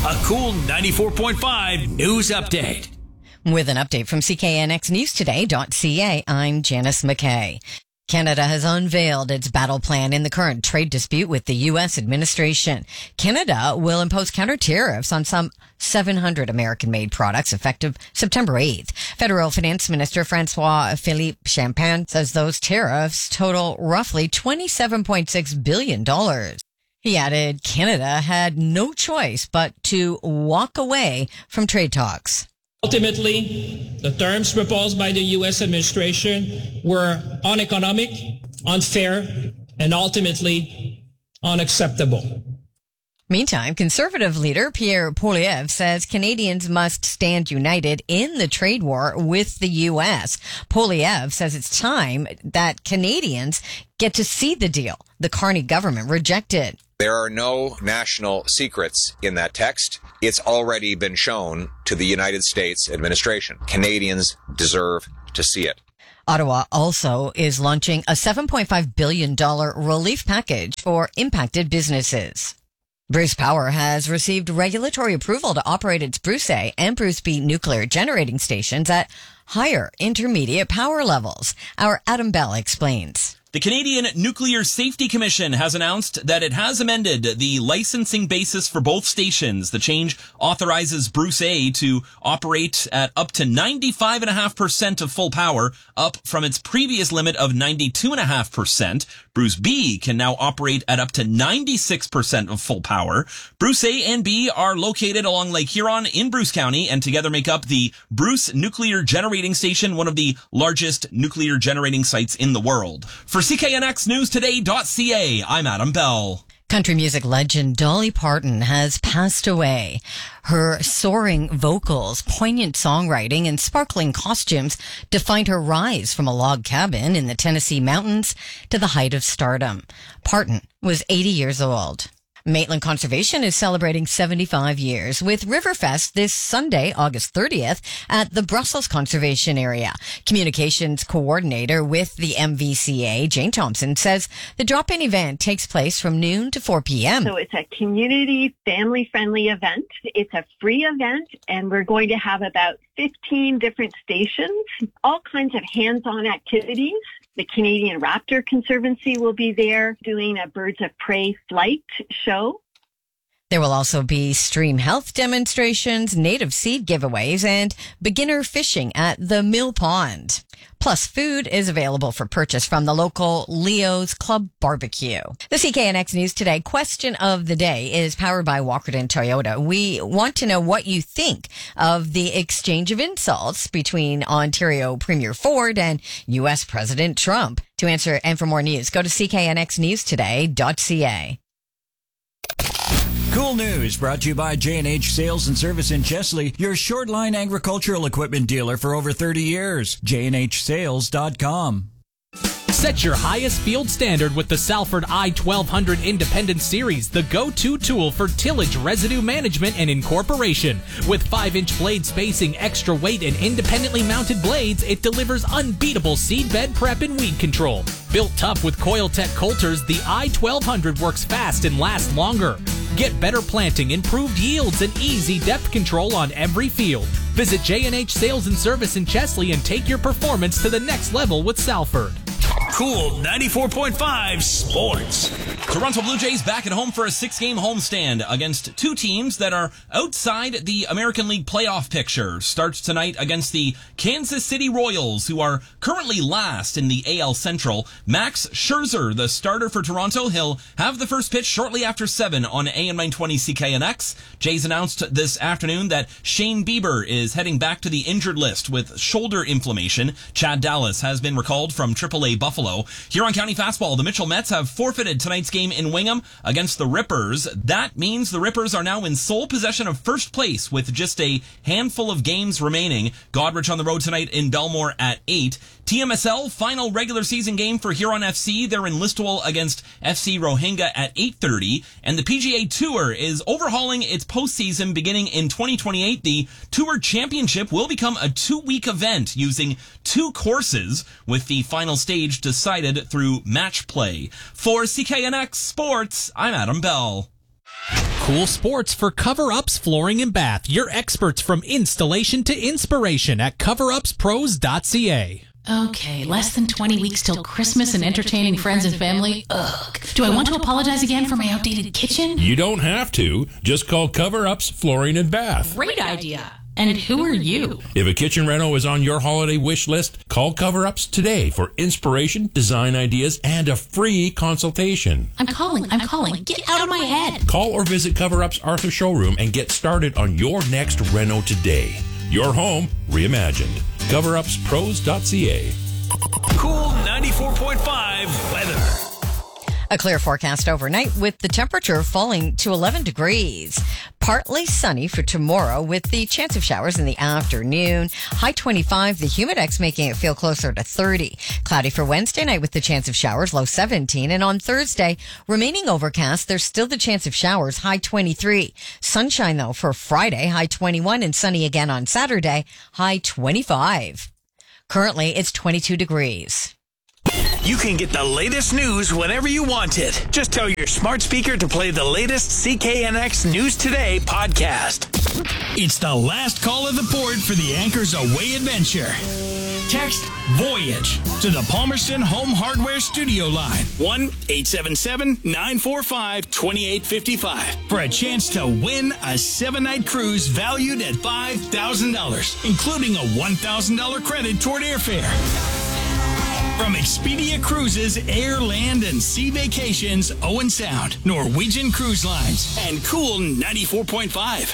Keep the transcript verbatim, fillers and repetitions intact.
A cool ninety-four point five news update. With an update from C K N X News Today dot C A, I'm Janice McKay. Canada has unveiled its battle plan in the current trade dispute with the U S administration. Canada will impose counter tariffs on some seven hundred American-made products effective September eighth. Federal Finance Minister François-Philippe Champagne says those tariffs total roughly twenty-seven point six billion dollars. He added Canada had no choice but to walk away from trade talks. Ultimately, the terms proposed by the U S administration were uneconomic, unfair, and ultimately unacceptable. Meantime, Conservative leader Pierre Poilievre says Canadians must stand united in the trade war with the U S. Poilievre says it's time that Canadians get to see the deal the Carney government rejected. There are no national secrets in that text. It's already been shown to the United States administration. Canadians deserve to see it. Ottawa also is launching a seven point five billion dollars relief package for impacted businesses. Bruce Power has received regulatory approval to operate its Bruce A and Bruce B nuclear generating stations at higher intermediate power levels. Our Adam Bell explains. The Canadian Nuclear Safety Commission has announced that it has amended the licensing basis for both stations. The change authorizes Bruce A to operate at up to ninety-five point five percent of full power, up from its previous limit of ninety-two point five percent. Bruce B can now operate at up to ninety-six percent of full power. Bruce A and B are located along Lake Huron in Bruce County and together make up the Bruce Nuclear Generating Station, one of the largest nuclear generating sites in the world. For C K N X News Today dot C A, I'm Adam Bell. Country music legend Dolly Parton has passed away. Her soaring vocals, poignant songwriting, and sparkling costumes defined her rise from a log cabin in the Tennessee mountains to the height of stardom. Parton was eighty years old. Maitland Conservation is celebrating seventy-five years with Riverfest this Sunday, August thirtieth, at the Brussels Conservation Area. Communications coordinator with the M V C A, Jane Thompson, says the drop-in event takes place from noon to four p.m. So it's a community, family-friendly event. It's a free event, and we're going to have about fifteen different stations, all kinds of hands-on activities. The Canadian Raptor Conservancy will be there doing a Birds of Prey flight show. There will also be stream health demonstrations, native seed giveaways, and beginner fishing at the Mill Pond. Plus, food is available for purchase from the local Leo's Club Barbecue. The C K N X News Today question of the day is powered by Walkerton Toyota. We want to know what you think of the exchange of insults between Ontario Premier Ford and U S President Trump. To answer and for more news, go to C K N X News Today dot C A. Cool News brought to you by J and H Sales and Service in Chesley, your short-line agricultural equipment dealer for over thirty years. J and H sales dot com. Set your highest field standard with the Salford I twelve hundred Independence Series, the go-to tool for tillage, residue management, and incorporation. With five inch blade spacing, extra weight, and independently mounted blades, it delivers unbeatable seed bed prep and weed control. Built tough with Coiltech coulters, the I twelve hundred works fast and lasts longer. Get better planting, improved yields, and easy depth control on every field. Visit J and H Sales and Service in Chesley and take your performance to the next level with Salford. Cool ninety-four point five Sports. Toronto Blue Jays back at home for a six-game homestand against two teams that are outside the American League playoff picture. Starts tonight against the Kansas City Royals, who are currently last in the A L Central. Max Scherzer, the starter for Toronto, he'll have the first pitch shortly after seven on A M nine twenty C K N X. Jays announced this afternoon that Shane Bieber is heading back to the injured list with shoulder inflammation. Chad Dallas has been recalled from triple A Buffalo. Huron County Fastball, the Mitchell Mets have forfeited tonight's game in Wingham against the Rippers. That means the Rippers are now in sole possession of first place with just a handful of games remaining. Godrich on the road tonight in Belmore at eight. T M S L final regular season game for Huron F C. They're in Listowel against F C Rohingya at eight thirty. And the P G A Tour is overhauling its postseason beginning in twenty twenty-eight. The Tour Championship will become a two-week event using two courses, with the final stage decided through match play. For C K N X Sports, I'm Adam Bell. Cool Sports for Cover Ups Flooring and Bath. Your experts from installation to inspiration at cover ups pros dot c a. Okay, less than twenty weeks till Christmas and entertaining friends and family. Ugh. Do I want to apologize again for my outdated kitchen? You don't have to. Just call Cover Ups Flooring and Bath. Great idea. And who are you? If a kitchen reno is on your holiday wish list, call Cover Ups today for inspiration, design ideas, and a free consultation. I'm calling, I'm calling. Get out of my head. Call or visit Cover Ups Arthur Showroom and get started on your next reno today. Your home reimagined. cover ups pros dot c a. Cool ninety-four point five weather. A clear forecast overnight with the temperature falling to eleven degrees. Partly sunny for tomorrow with the chance of showers in the afternoon. High twenty-five, the humidex making it feel closer to thirty. Cloudy for Wednesday night with the chance of showers, low seventeen. And on Thursday, remaining overcast, there's still the chance of showers, high twenty-three. Sunshine though for Friday, high twenty-one, and sunny again on Saturday, high twenty-five. Currently, it's twenty-two degrees. You can get the latest news whenever you want it. Just tell your smart speaker to play the latest C K N X News Today podcast. It's the last call of the port for the Anchors Away adventure. Text VOYAGE to the Palmerston Home Hardware Studio line, one eight seven seven, nine four five, two eight five five, for a chance to win a seven-night cruise valued at five thousand dollars, including a one thousand dollars credit toward airfare. From Expedia Cruises, Air, Land, and Sea Vacations, Owen Sound, Norwegian Cruise Lines, and Cool ninety-four point five.